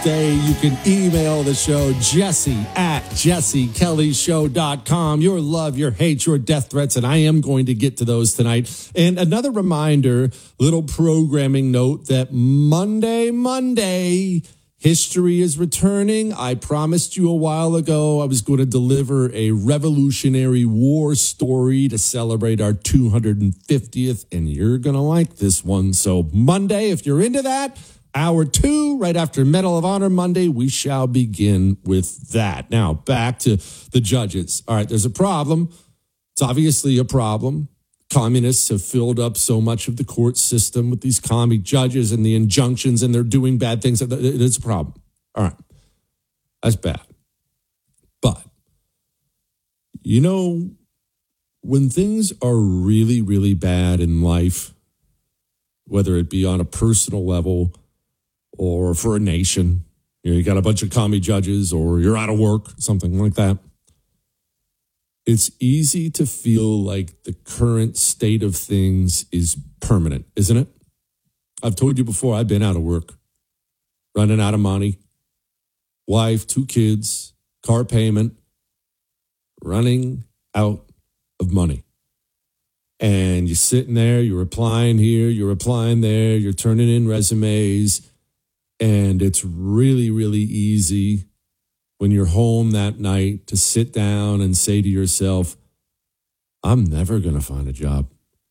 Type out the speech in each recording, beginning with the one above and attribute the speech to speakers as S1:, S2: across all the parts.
S1: Tuesday. You can email the show, jesse@jessekellyshow.com. Your love, your hate, your death threats, and I am going to get to those tonight. And another reminder, little programming note that Monday, history is returning. I promised you a while ago I was going to deliver a Revolutionary War story to celebrate our 250th, and you're going to like this one. So Monday, if you're into that, Hour 2, right after Medal of Honor Monday, we shall begin with that. Now, back to the judges. All right, there's a problem. It's obviously a problem. Communists have filled up so much of the court system with these commie judges and the injunctions, and they're doing bad things. It's a problem. All right, that's bad. But, you know, when things are really, really bad in life, whether it be on a personal level or for a nation, you got a bunch of commie judges or you're out of work, something like that. It's easy to feel like the current state of things is permanent, isn't it? I've told you before, I've been out of work, running out of money, wife, 2 kids, car payment, running out of money. And you're sitting there, you're applying here, you're applying there, you're turning in resumes. And it's really, really easy when you're home that night to sit down and say to yourself, I'm never going to find a job.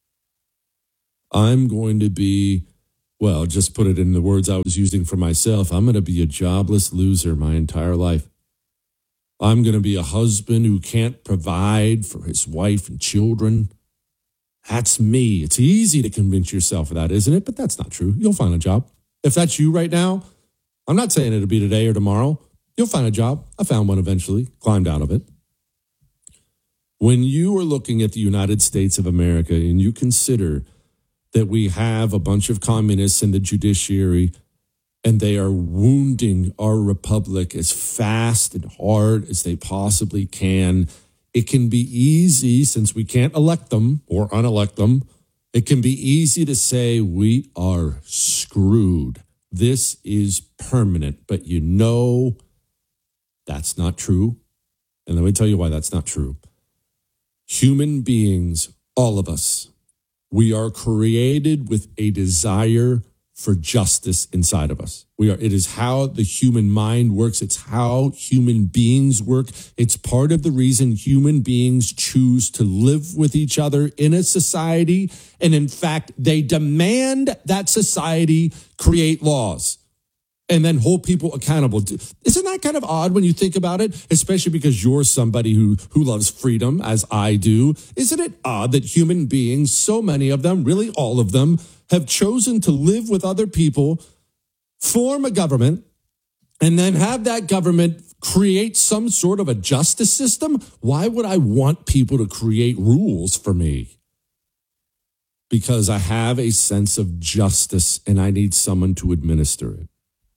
S1: I'm going to be, well, just put it in the words I was using for myself, I'm going to be a jobless loser my entire life. I'm going to be a husband who can't provide for his wife and children. That's me. It's easy to convince yourself of that, isn't it? But that's not true. You'll find a job. If that's you right now, I'm not saying it'll be today or tomorrow. You'll find a job. I found one eventually, climbed out of it. When you are looking at the United States of America and you consider that we have a bunch of communists in the judiciary and they are wounding our republic as fast and hard as they possibly can, it can be easy, since we can't elect them or unelect them, it can be easy to say we are screwed. This is permanent. But you know that's not true. And let me tell you why that's not true. Human beings, all of us, we are created with a desire for justice inside of us. It is how the human mind works. It's how human beings work. It's part of the reason human beings choose to live with each other in a society. And in fact, they demand that society create laws and then hold people accountable. Isn't that kind of odd when you think about it? Especially because you're somebody who loves freedom, as I do. Isn't it odd that human beings, so many of them, really all of them, have chosen to live with other people, form a government, and then have that government create some sort of a justice system? Why would I want people to create rules for me? Because I have a sense of justice and I need someone to administer it.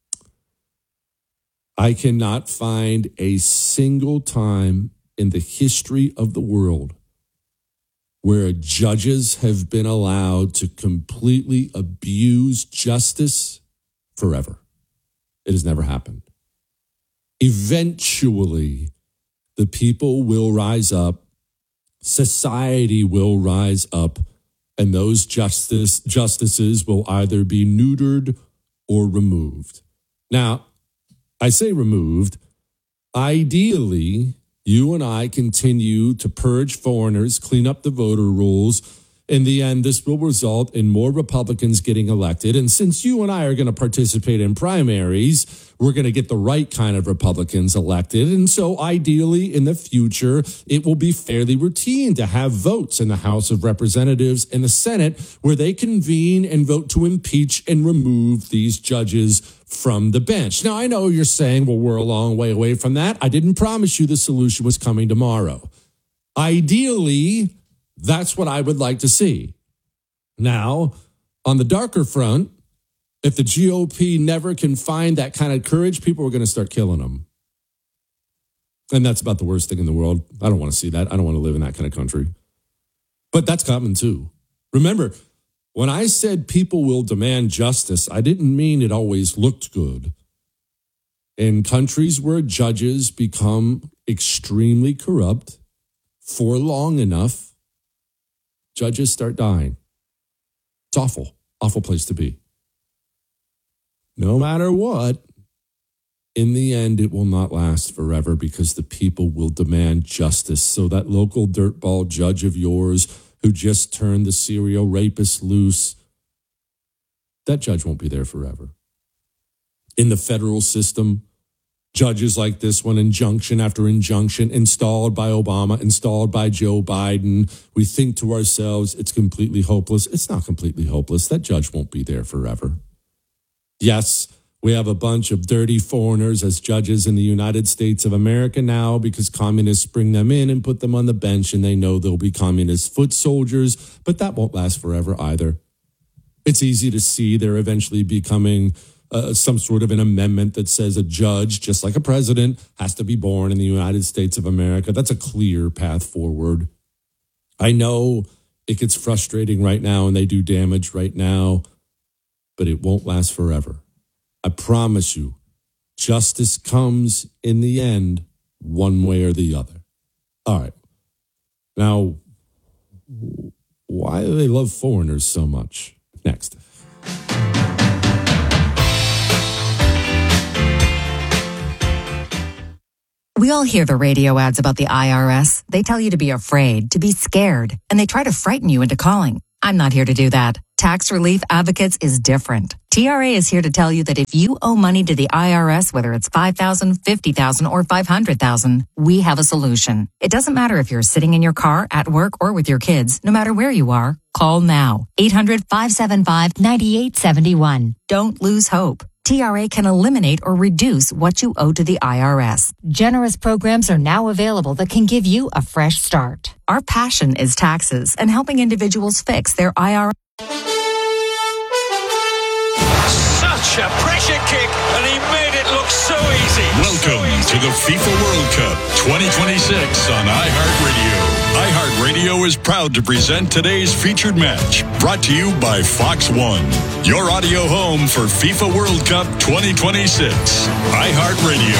S1: I cannot find a single time in the history of the world where judges have been allowed to completely abuse justice forever. It has never happened. Eventually, the people will rise up, society will rise up, and those justices will either be neutered or removed. Now, I say removed. Ideally, you and I continue to purge foreigners, clean up the voter rolls. In the end, this will result in more Republicans getting elected. And since you and I are going to participate in primaries, we're going to get the right kind of Republicans elected. And so ideally in the future, it will be fairly routine to have votes in the House of Representatives and the Senate where they convene and vote to impeach and remove these judges from the bench. Now, I know you're saying, well, we're a long way away from that. I didn't promise you the solution was coming tomorrow. Ideally, that's what I would like to see. Now, on the darker front, if the GOP never can find that kind of courage, people are going to start killing them. And that's about the worst thing in the world. I don't want to see that. I don't want to live in that kind of country. But that's coming too. Remember, when I said people will demand justice, I didn't mean it always looked good. In countries where judges become extremely corrupt for long enough, judges start dying. It's awful, awful place to be. No matter what, in the end, it will not last forever because the people will demand justice. So that local dirtball judge of yours who just turned the serial rapist loose, that judge won't be there forever. In the federal system, judges like this one, injunction after injunction, installed by Obama, installed by Joe Biden, we think to ourselves, it's completely hopeless. It's not completely hopeless. That judge won't be there forever. Yes, we have a bunch of dirty foreigners as judges in the United States of America now because communists bring them in and put them on the bench and they know they'll be communist foot soldiers, but that won't last forever either. It's easy to see they're eventually becoming some sort of an amendment that says a judge, just like a president, has to be born in the United States of America. That's a clear path forward. I know it gets frustrating right now and they do damage right now, but it won't last forever. I promise you, justice comes in the end, one way or the other. All right. Now, why do they love foreigners so much? Next.
S2: We all hear the radio ads about the IRS. They tell you to be afraid, to be scared, and they try to frighten you into calling. I'm not here to do that. Tax Relief Advocates is different. TRA is here to tell you that if you owe money to the IRS, whether it's $5,000, $50,000, or $500,000, we have a solution. It doesn't matter if you're sitting in your car, at work, or with your kids. No matter where you are, call now. 800-575-9871. Don't lose hope. TRA can eliminate or reduce what you owe to the IRS. Generous programs are now available that can give you a fresh start. Our passion is taxes and helping individuals fix their IRS.
S3: Such a pressure kick, and he made it look so easy.
S4: Welcome to the FIFA World Cup 2026 on iHeartRadio. iHeartRadio is proud to present today's featured match, brought to you by Fox One, your audio home for FIFA World Cup 2026. iHeartRadio.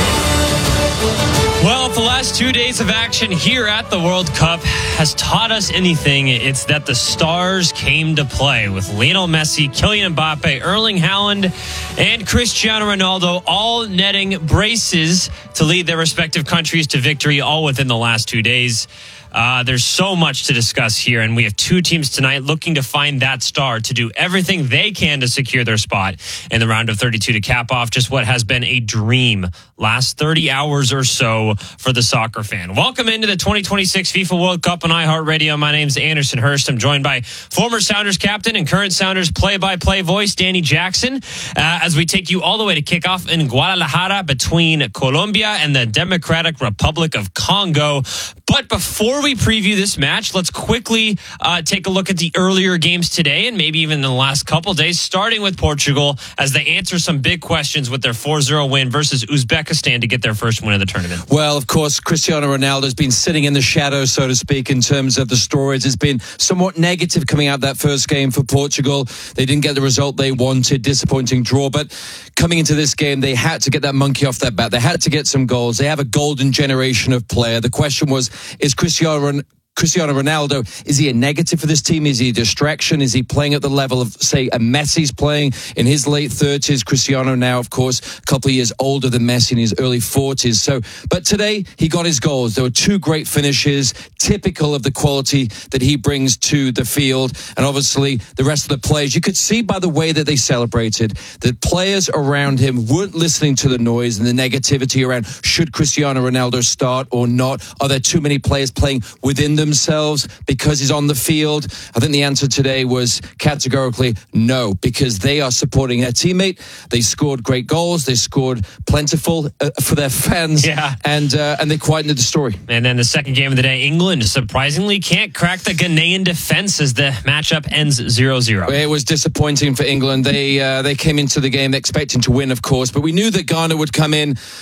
S5: Well, if the last 2 days of action here at the World Cup has taught us anything, it's that the stars came to play with Lionel Messi, Kylian Mbappe, Erling Haaland, and Cristiano Ronaldo all netting braces to lead their respective countries to victory all within the last 2 days. There's so much to discuss here, and we have two teams tonight looking to find that star to do everything they can to secure their spot in the round of 32 to cap off just what has been a dream last 30 hours or so for the soccer fan. Welcome into the 2026 FIFA World Cup on iHeartRadio. My name's Anderson Hurst. I'm joined by former Sounders captain and current Sounders play-by-play voice, Danny Jackson, as we take you all the way to kickoff in Guadalajara between Colombia and the Democratic Republic of Congo. But before we preview this match, let's quickly take a look at the earlier games today and maybe even in the last couple days, starting with Portugal as they answer some big questions with their 4-0 win versus Uzbekistan to get their first win of the tournament.
S6: Well, of course, Cristiano Ronaldo has been sitting in the shadows, so to speak, in terms of the stories. It's been somewhat negative coming out that first game for Portugal. They didn't get the result they wanted, disappointing draw. But coming into this game, they had to get that monkey off their back. They had to get some goals. They have a golden generation of player. The question was, is Cristiano Ronaldo, is he a negative for this team? Is he a distraction? Is he playing at the level of, say, a Messi's playing in his late 30s? Cristiano now, of course, a couple of years older than Messi in his early 40s. So, but today he got his goals. There were two great finishes, typical of the quality that he brings to the field. And obviously the rest of the players, you could see by the way that they celebrated, the players around him weren't listening to the noise and the negativity around should Cristiano Ronaldo start or not? Are there too many players playing within themselves because he's on the field? I think the answer today was categorically no, because they are supporting their teammate. They scored great goals. They scored plentiful for their fans.
S5: Yeah.
S6: And they quietened the story.
S5: And then the second game of the day, England surprisingly can't crack the Ghanaian defense as the matchup ends 0-0.
S6: It was disappointing for England. They came into the game expecting to win, of course, but we knew that Ghana would come in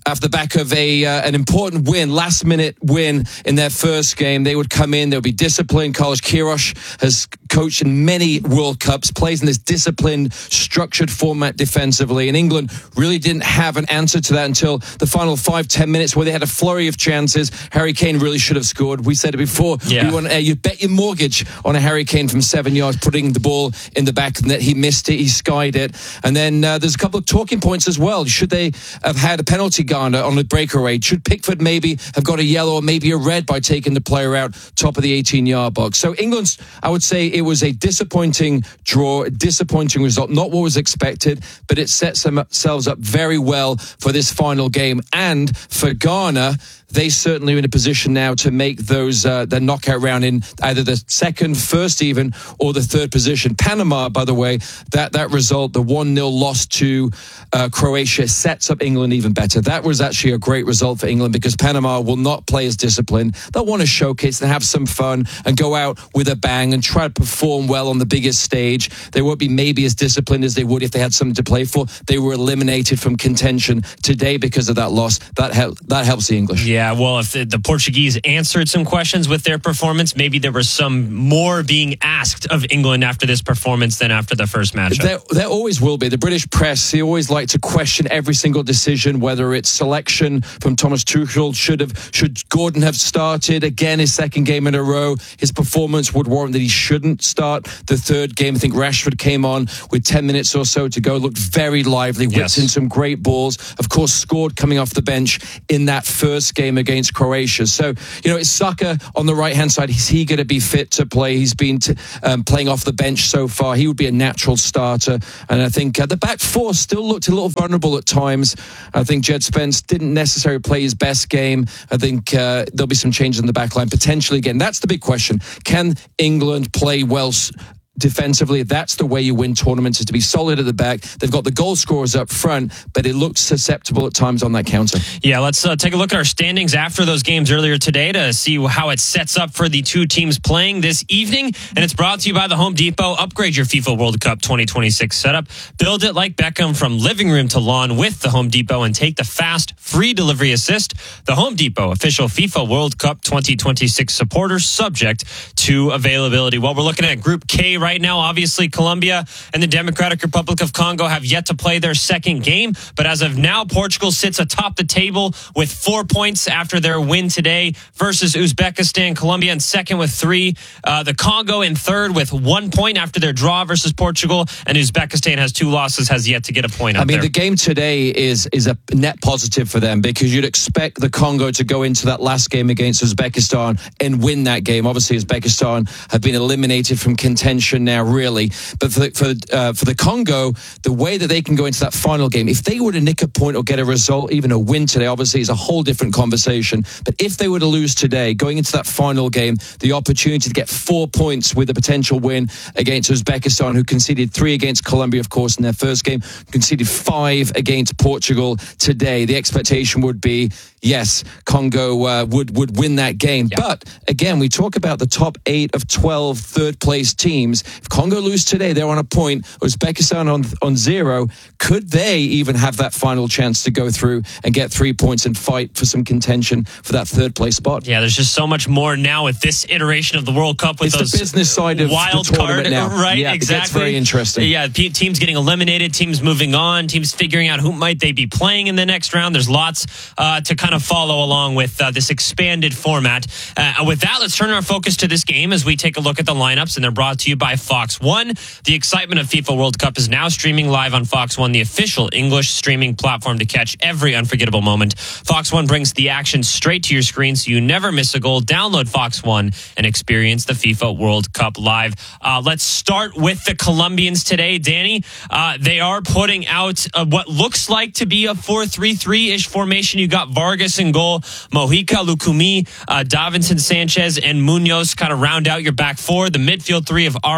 S6: off the back of an important win, last-minute win in their first game. They would come in, they'll be disciplined. Carlos Queiroz has coached in many World Cups, plays in this disciplined, structured format defensively, and England really didn't have an answer to that until the final 5-10 minutes where they had a flurry of chances. Harry Kane really should have scored. We said it before. Yeah. You bet your mortgage on a Harry Kane from 7 yards, putting the ball in the back of the net. He missed it, he skied it. And then there's a couple of talking points as well. Should they have had a penalty, Garner, on the breakaway? Should Pickford maybe have got a yellow or maybe a red by taking the player out top of the 18-yard box? So England's, I would say it was a disappointing draw, a disappointing result, not what was expected, but it sets themselves up very well for this final game. And for Ghana, they certainly are in a position now to make those the knockout round in either the second, first even, or the third position. Panama, by the way, that result, the 1-0 loss to Croatia, sets up England even better. That was actually a great result for England because Panama will not play as disciplined. They'll want to showcase and have some fun and go out with a bang and try to perform well on the biggest stage. They won't be maybe as disciplined as they would if they had something to play for. They were eliminated from contention today because of that loss. That helps the English.
S5: Yeah, well, if the Portuguese answered some questions with their performance, maybe there was some more being asked of England after this performance than after the first matchup.
S6: There always will be. The British press, they always like to question every single decision, whether it's selection from Thomas Tuchel. Should Gordon have started again his second game in a row? His performance would warrant that he shouldn't start the third game. I think Rashford came on with 10 minutes or so to go, looked very lively, whipped in some great balls. Of course, scored coming off the bench in that first game against Croatia. So, it's Saka on the right-hand side. Is he going to be fit to play? He's been playing off the bench so far. He would be a natural starter. And I think the back four still looked a little vulnerable at times. I think Jed Spence didn't necessarily play his best game. I think there'll be some changes in the back line potentially again. That's the big question. Can England play well defensively? That's the way you win tournaments, is to be solid at the back. They've got the goal scorers up front, but it looks susceptible at times on that counter. Yeah,
S5: let's take a look at our standings after those games earlier today to see how it sets up for the two teams playing this evening. And it's brought to you by the Home Depot. Upgrade your FIFA World Cup 2026 setup. Build it like Beckham from living room to lawn with the Home Depot and take the fast, free delivery assist. The Home Depot, official FIFA World Cup 2026 supporter, subject to availability. Well, we're looking at Group K right now. Obviously, Colombia and the Democratic Republic of Congo have yet to play their second game. But as of now, Portugal sits atop the table with 4 points after their win today versus Uzbekistan. Colombia in second with 3. The Congo in third with 1 point after their draw versus Portugal. And Uzbekistan has 2 losses, has yet to get a point out there.
S6: The game today is a net positive for them because you'd expect the Congo to go into that last game against Uzbekistan and win that game. Obviously, Uzbekistan have been eliminated from contention now, really. But for the Congo, the way that they can go into that final game, if they were to nick a point or get a result, even a win today, obviously is a whole different conversation. But if they were to lose today, going into that final game, the opportunity to get 4 points with a potential win against Uzbekistan, who conceded 3 against Colombia, of course, in their first game, conceded 5 against Portugal today. The expectation would be, yes, Congo would win that game. Yeah. But again, we talk about the top 8 of 12 third-place teams. If Congo lose today, they're on a point. Uzbekistan on 0. Could they even have that final chance to go through and get 3 points and fight for some contention for that third-place spot?
S5: Yeah, there's just so much more now with this iteration of the World Cup. With
S6: it's the business side of
S5: wild
S6: the tournament
S5: card,
S6: now.
S5: Right?
S6: Yeah,
S5: exactly.
S6: It's very interesting.
S5: Yeah, teams getting eliminated, teams moving on, teams figuring out who might they be playing in the next round. There's lots to kind of follow along with this expanded format. With that, let's turn our focus to this game as we take a look at the lineups, and they're brought to you by Fox One. The excitement of FIFA World Cup is now streaming live on Fox One, the official English streaming platform to catch every unforgettable moment. Fox One brings the action straight to your screen so you never miss a goal. Download Fox One and experience the FIFA World Cup live. Let's start with the Colombians today. Danny, they are putting out what looks like to be a 4-3-3-ish formation. You got Vargas in goal, Mojica, Lucumí, Davinson Sanchez, and Munoz kind of round out your back four. The midfield 3 of Arias,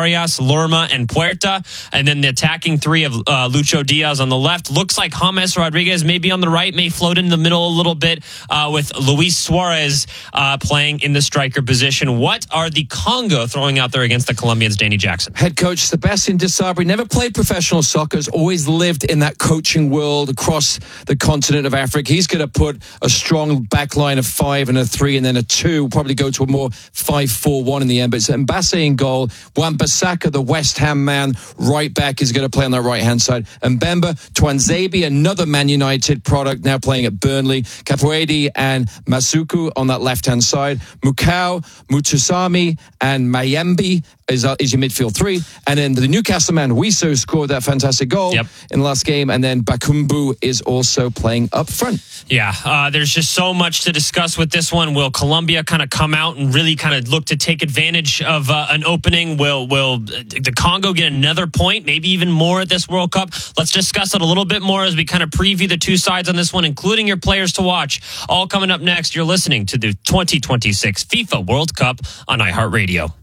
S5: Arias, Lerma, and Puerta. And then the attacking three of Lucho Diaz on the left. Looks like James Rodriguez may be on the right, may float in the middle a little bit with Luis Suarez playing in the striker position. What are the Congo throwing out there against the Colombians, Danny Jackson?
S6: Head coach Sebastian Desabre never played professional soccer, has always lived in that coaching world across the continent of Africa. He's going to put a strong back line of 5 and a 3 and then a 2. We'll probably go to a more 5-4-1 in the end. But it's Mbase in goal. Wan-Bissaka, the West Ham man, right back, is going to play on that right-hand side. And Mbemba, Tuanzebe, another Man United product, now playing at Burnley. Capoeira and Masuku on that left-hand side. Mukau, Mutusami, and Mayembe is your midfield 3. And then the Newcastle man, Wiso, scored that fantastic goal in the last game. And then Bakumbu is also playing up front.
S5: Yeah, there's just so much to discuss with this one. Will Colombia kind of come out and really kind of look to take advantage of an opening? Will the Congo get another point, maybe even more at this World Cup? Let's discuss it a little bit more as we kind of preview the two sides on this one, including your players to watch. All coming up next. You're listening to the 2026 FIFA World Cup on iHeartRadio.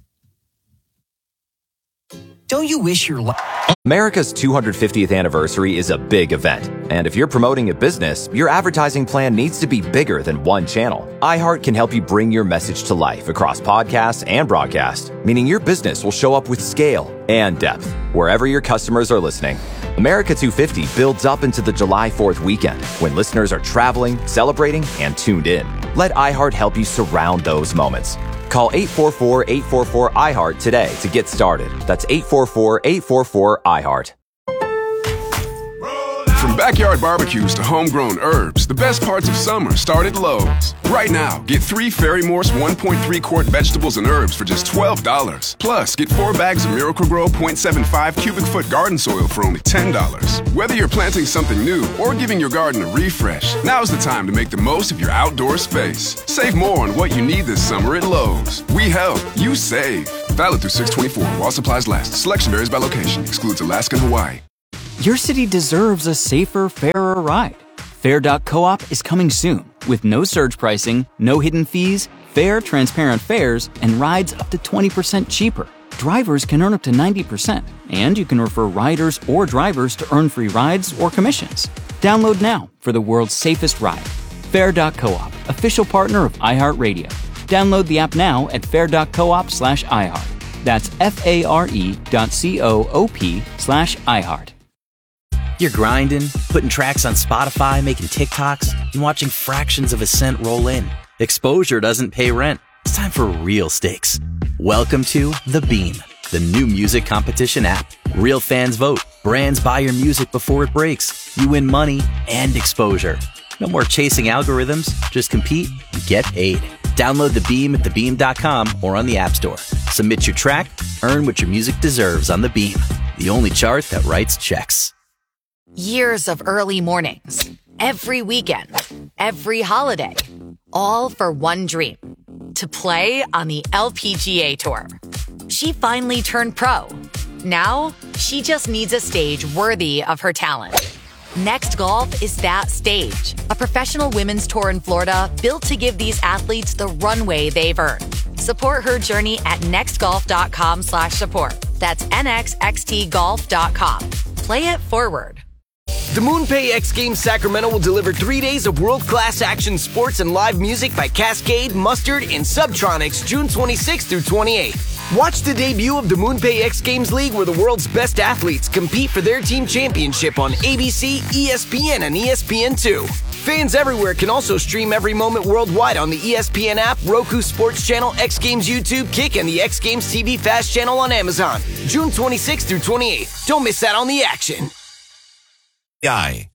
S7: Don't you wish your life...
S8: America's 250th anniversary is a big event. And if you're promoting a business, your advertising plan needs to be bigger than one channel. iHeart can help you bring your message to life across podcasts and broadcast, meaning your business will show up with scale and depth wherever your customers are listening. America 250 builds up into the July 4th weekend when listeners are traveling, celebrating, and tuned in. Let iHeart help you surround those moments. Call 844-844-iHeart today to get started. That's 844-844-iHeart.
S9: From backyard barbecues to homegrown herbs, the best parts of summer start at Lowe's. Right now, get 3 Ferry Morse 1.3 quart vegetables and herbs for just $12. Plus, get 4 bags of Miracle-Gro 0.75 cubic foot garden soil for only $10. Whether you're planting something new or giving your garden a refresh, now's the time to make the most of your outdoor space. Save more on what you need this summer at Lowe's. We help, you save. Valid through 6/24 while supplies last. Selection varies by location. Excludes Alaska and Hawaii.
S10: Your city deserves a safer, fairer ride. Fair.coop is coming soon with no surge pricing, no hidden fees, fair, transparent fares, and rides up to 20% cheaper. Drivers can earn up to 90%, and you can refer riders or drivers to earn free rides or commissions. Download now for the world's safest ride. Fair.coop, official partner of iHeartRadio. Download the app now at fair.coop/iHeart. That's FARE.coop/iHeart.
S7: You're grinding, putting tracks on Spotify, making TikToks, and watching fractions of a cent roll in. Exposure doesn't pay rent. It's time for real stakes. Welcome to The Beam, the new music competition app. Real fans vote. Brands buy your music before it breaks. You win money and exposure. No more chasing algorithms. Just compete and get paid. Download The Beam at thebeam.com or on the App Store. Submit your track, earn what your music deserves on The Beam, the only chart that writes checks.
S11: Years of early mornings, every weekend, every holiday, all for one dream, to play on the LPGA Tour. She finally turned pro. Now, she just needs a stage worthy of her talent. Next Golf is that stage, a professional women's tour in Florida built to give these athletes the runway they've earned. Support her journey at nextgolf.com/support. That's nxxtgolf.com. Play it forward.
S12: The MoonPay X Games Sacramento will deliver 3 days of world-class action sports and live music by Cascade, Mustard, and Subtronics June 26th through 28th. Watch the debut of the MoonPay X Games League where the world's best athletes compete for their team championship on ABC, ESPN, and ESPN2. Fans everywhere can also stream every moment worldwide on the ESPN app, Roku Sports Channel, X Games YouTube, Kick, and the X Games TV Fast Channel on Amazon. June 26th through 28th. Don't miss out on the action.
S13: Guy.